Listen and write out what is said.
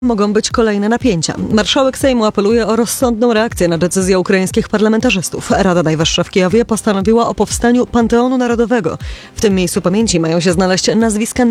Mogą być kolejne napięcia. Marszałek Sejmu apeluje o rozsądną reakcję na decyzję ukraińskich parlamentarzystów. Rada Najwyższa w Kijowie postanowiła o powstaniu Panteonu Narodowego. W tym miejscu pamięci mają się znaleźć nazwiska